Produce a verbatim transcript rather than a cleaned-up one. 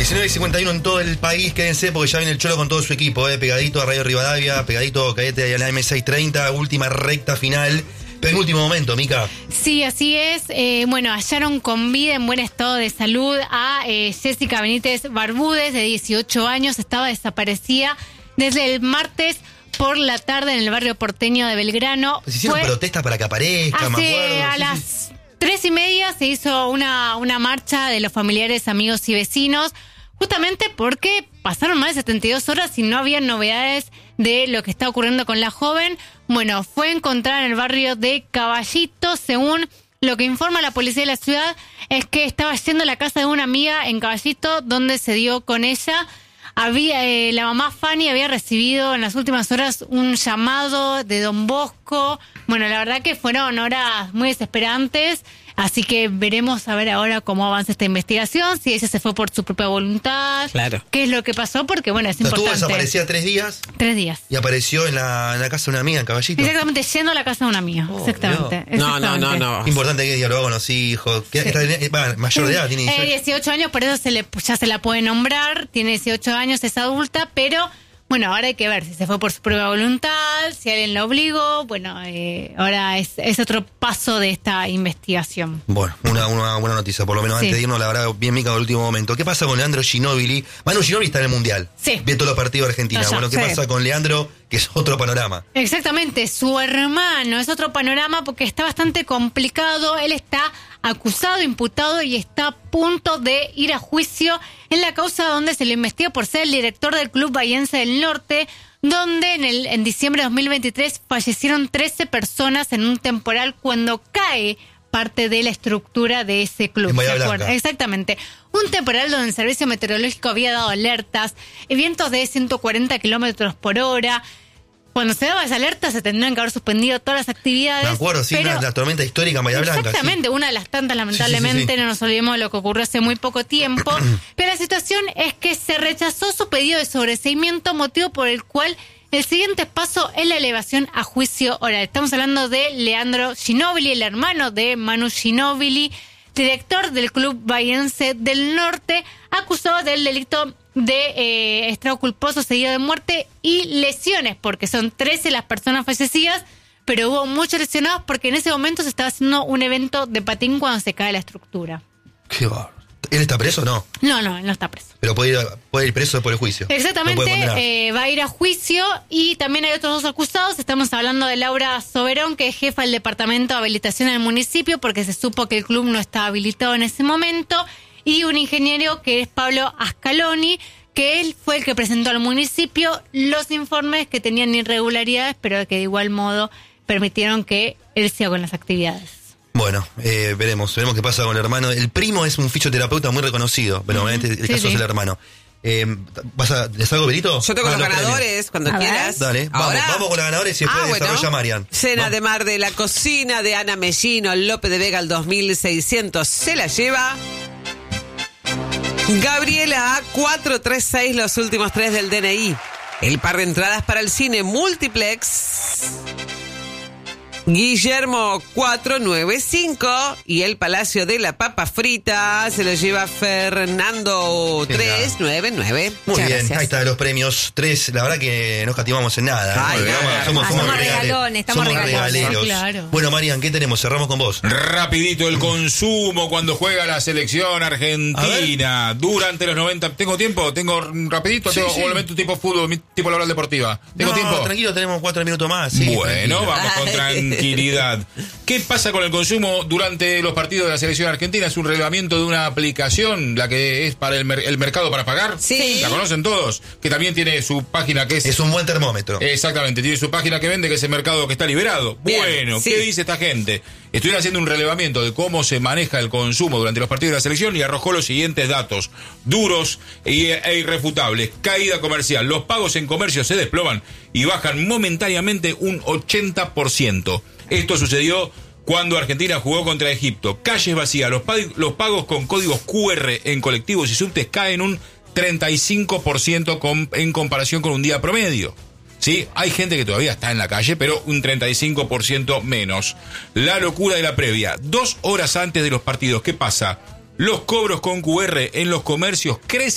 diecinueve cincuenta y uno en todo el país, quédense porque ya viene el Cholo con todo su equipo, eh, pegadito a Radio Rivadavia, pegadito a Cadete a la M seiscientos treinta, última recta final. Pero en último momento, Mica. Sí, así es. Eh, bueno, hallaron con vida en buen estado de salud a eh, Jessica Benítez Barbúdez, de dieciocho años, estaba desaparecida desde el martes por la tarde en el barrio porteño de Belgrano. Pues hicieron Fue protestas para que aparezca, hace, me acuerdo. A sí, las sí. tres y media se hizo una, una marcha de los familiares, amigos y vecinos, justamente porque pasaron más de setenta y dos horas y no había novedades de lo que está ocurriendo con la joven. Bueno, fue encontrada en el barrio de Caballito. Según lo que informa la policía de la ciudad, es que estaba yendo a la casa de una amiga en Caballito, donde se dio con ella. Había eh, la mamá Fanny había recibido en las últimas horas un llamado de Don Bosco. Bueno, la verdad que fueron horas muy desesperantes. Así que veremos a ver ahora cómo avanza esta investigación, si ella se fue por su propia voluntad, claro. qué es lo que pasó, porque bueno, es O sea, importante. estuvo desaparecida tres días. Tres días. Y apareció en la, en la casa de una amiga en Caballito. Exactamente, yendo a la casa de una amiga. Oh, exactamente, no. No, no, no, no. Importante que dialogó con los hijos. Que Sí. está, va, mayor de edad, tiene dieciocho. Eh, dieciocho años, por eso se le, ya se la puede nombrar. Tiene dieciocho años, es adulta, pero bueno, ahora hay que ver si se fue por su propia voluntad, si alguien la obligó. Bueno, eh, ahora es, es otro paso de esta investigación. Bueno, una, una buena noticia, por lo menos Sí. antes de irnos, la verdad, bien Mica del último momento. ¿Qué pasa con Leandro Ginóbili? Manu Ginóbili está en el Mundial. Sí. Ve todos los partidos de Argentina. Allá, Bueno, ¿qué sí. pasa con Leandro? Que es otro panorama. Exactamente, su hermano es otro panorama porque está bastante complicado. Él está acusado, imputado y está a punto de ir a juicio en la causa donde se le investiga por ser el director del Club Bahiense del Norte, donde en, el, en diciembre de dos mil veintitrés fallecieron trece personas en un temporal cuando cae parte de la estructura de ese club. En Bahía ¿se Blanca. acuerdan? Exactamente. Un temporal donde el servicio meteorológico había dado alertas, vientos de ciento cuarenta kilómetros por hora. Cuando se daba esa alerta se tendrían que haber suspendido todas las actividades. Me acuerdo, sí, pero- una, la tormenta histórica en Bahía Blanca. Exactamente, sí. una de las tantas, lamentablemente, Sí, sí, sí, sí. no nos olvidemos de lo que ocurrió hace muy poco tiempo. Pero la situación es que se rechazó su pedido de sobreseimiento, motivo por el cual el siguiente paso es la elevación a juicio oral. Estamos hablando de Leandro Ginóbili, el hermano de Manu Ginóbili, director del Club Bahiense del Norte, acusado del delito de eh, estrago culposo seguido de muerte y lesiones, porque son trece las personas fallecidas, pero hubo muchos lesionados porque en ese momento se estaba haciendo un evento de patín cuando se cae la estructura. Qué bárbaro. ¿Él está preso o no? No, no, él no está preso. Pero puede ir, puede ir preso por el juicio. Exactamente, No puede condenar. eh, va a ir a juicio y también hay otros dos acusados. Estamos hablando de Laura Soberón, que es jefa del departamento de habilitación del municipio, porque se supo que el club no estaba habilitado en ese momento, y un ingeniero que es Pablo Ascaloni, que él fue el que presentó al municipio los informes que tenían irregularidades, pero que de igual modo permitieron que él siga con las actividades. Bueno, eh, veremos, veremos qué pasa con el hermano. El primo es un fisioterapeuta muy reconocido, pero obviamente el sí, caso sí. es el hermano. Eh, ¿vas a, ¿Les hago Berito? Yo tengo Ah, los premios. ganadores, cuando A ver. quieras. Dale, vamos, Ahora- vamos con los ganadores y después Ah, bueno. desarrolla Marian. Cena Vamos. de mar de la cocina de Ana Mellino, López de Vega, el dos mil seiscientos. Se la lleva Gabriela A, cuatro tres seis, los últimos tres del D N I. El par de entradas para el cine Multiplex. Guillermo cuatro nueve cinco y el Palacio de la Papa Frita se lo lleva Fernando Qué tres nueve nueve. Muy Muchas bien, gracias. ahí está los premios. Tres, la verdad que no escatimamos en nada. ¿eh? Ay, Porque nada. vamos- somos, Ah, somos, somos regale- regalones, estamos somos regalones. regaleros. Claro. Bueno, Marian, ¿qué tenemos? Cerramos con vos. Rapidito el consumo cuando juega la selección argentina durante los noventa. ¿Tengo tiempo? ¿Tengo rapidito? Sí, ¿Tengo sí. un elemento tipo fútbol, mi- tipo laboral deportiva? ¿Tengo No, tiempo? tranquilo, tenemos cuatro minutos más. Sí, Bueno, tranquilo. vamos con Ay. tranquilidad. ¿Qué pasa con el consumo durante los partidos de la selección argentina? Es un relevamiento de una aplicación, la que es para el, mer- el mercado para pagar. Sí. ¿La conocen todos? Que también tiene su página que es... Es un buen termómetro. Exactamente, tiene su página que vende, que es el mercado que está liberado. Bien, Bueno, sí. ¿qué dice esta gente? Estuvieron haciendo un relevamiento de cómo se maneja el consumo durante los partidos de la selección y arrojó los siguientes datos, duros e, e irrefutables. Caída comercial, los pagos en comercio se desploman y bajan momentáneamente un ochenta por ciento. Esto sucedió cuando Argentina jugó contra Egipto. Calles vacías, los, pag- los pagos con códigos Q R en colectivos y subtes caen un treinta y cinco por ciento con, en comparación con un día promedio. ¿Sí? Hay gente que todavía está en la calle, pero un treinta y cinco por ciento menos. La locura de la previa. Dos horas antes de los partidos, ¿qué pasa? Los cobros con Q R en los comercios crecen